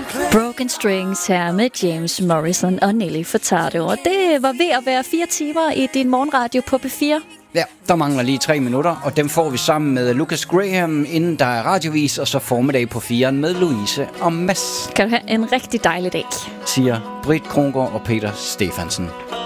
Broken Strings her med James Morrison og Nelly Furtado. Og det var ved at være 4 timer i din morgenradio på P4. Ja, der mangler lige 3 minutter, og dem får vi sammen med Lucas Graham, inden der er radiovis, og så formiddag på 4'eren med Louise og Mads. Kan du have en rigtig dejlig dag, Siger Britt Krongård og Peter Stefansen.